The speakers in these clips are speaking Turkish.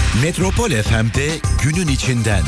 Metropol FM'de günün içinden.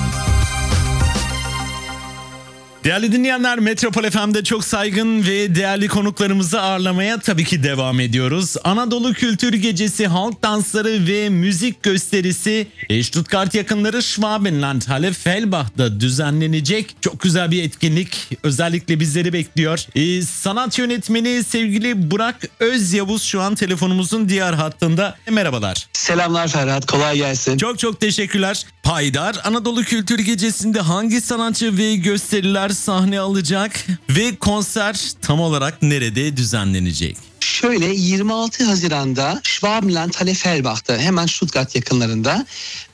Değerli dinleyenler, Metropol FM'de çok saygın ve değerli konuklarımızı ağırlamaya tabii ki devam ediyoruz. Anadolu Kültür Gecesi, halk dansları ve müzik gösterisi Stuttgart yakınları Schwabenland Halle Fellbach'ta düzenlenecek. Çok güzel bir etkinlik özellikle bizleri bekliyor. Sanat yönetmeni sevgili Burak Özyavuz şu an telefonumuzun diğer hattında. Merhabalar. Selamlar Ferhat, kolay gelsin. Çok teşekkürler. Payidar Anadolu Kültür Gecesi'nde hangi sanatçı ve gösteriler sahne alacak ve konser tam olarak nerede düzenlenecek? Şöyle 26 Haziran'da Schwabenland Halle Fellbach'ta, hemen Stuttgart yakınlarında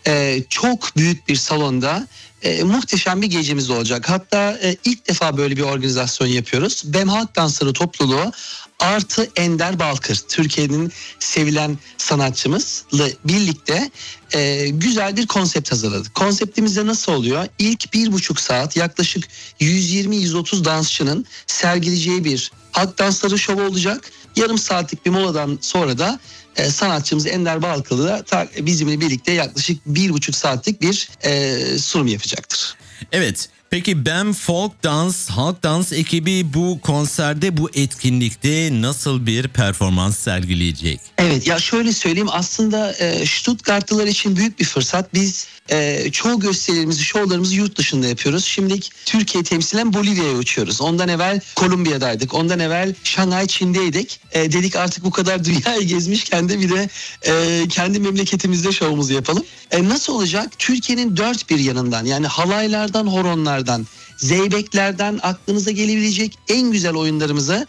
çok büyük bir salonda muhteşem bir gecemiz olacak. Hatta ilk defa böyle bir organizasyon yapıyoruz. BEM Halk Dansları Topluluğu artı Ender Balkır, Türkiye'nin sevilen sanatçımızla birlikte güzel bir konsept hazırladık. Konseptimizde nasıl oluyor? İlk 1,5 saat yaklaşık 120-130 dansçının sergileyeceği bir halk dansları şovu olacak. Yarım saatlik bir moladan sonra da sanatçımız Ender Balkır'la da bizimle birlikte yaklaşık 1,5 saatlik bir sunum yapacaktır. Evet. Peki BEM Folk Dans, Halk Dans ekibi bu konserde, bu etkinlikte nasıl bir performans sergileyecek? Evet, ya şöyle söyleyeyim, aslında Stuttgartlılar için büyük bir fırsat. Biz çoğu gösterilerimizi, şovlarımızı yurt dışında yapıyoruz. Şimdi Türkiye temsilen Bolivya'ya uçuyoruz. Ondan evvel Kolombiya'daydık. Ondan evvel Şanghay, Çin'deydik. Dedik artık bu kadar dünyayı gezmişken de bir de kendi memleketimizde şovumuzu yapalım. Nasıl olacak? Türkiye'nin dört bir yanından, yani halaylardan, horonlardan, zeybeklerden aklınıza gelebilecek en güzel oyunlarımızı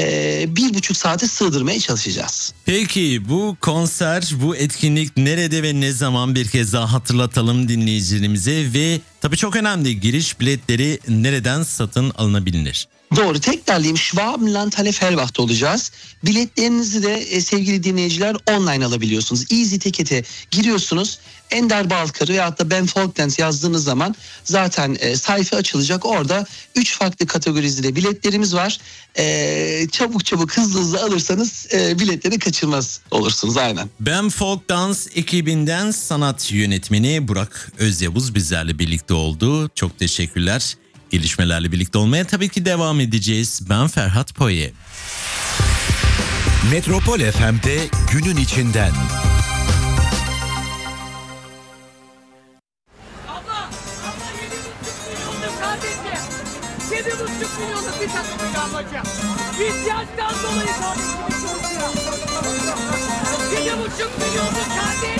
1,5 saate sığdırmaya çalışacağız. Peki bu konser, bu etkinlik nerede ve ne zaman, bir kez daha hatırlatalım dinleyicilerimize ve tabii çok önemli, giriş biletleri nereden satın alınabilir? Doğru, tekrarlayayım, Schwabenland Halle Fellbach'ta olacağız. Biletlerinizi de sevgili dinleyiciler online alabiliyorsunuz. Easy Ticket'e giriyorsunuz. Ender Balkır veyahut da BEM Folk Dance yazdığınız zaman zaten sayfa açılacak. Orada 3 farklı kategorizde biletlerimiz var. Çabuk hızlı alırsanız biletleri kaçırmaz olursunuz aynen. BEM Folk Dance ekibinden sanat yönetmeni Burak Özyavuz bizlerle birlikte oldu. Çok teşekkürler. Gelişmelerle birlikte olmaya tabii ki devam edeceğiz. Ben Ferhat Poye. Metropol FM'de günün içinden. Abla 7,5 milyonluk bir takımıydı ablacığım. İhtiyaçtan dolayı kardeşimi çalışıyor. 7,5 milyonluk kardeş.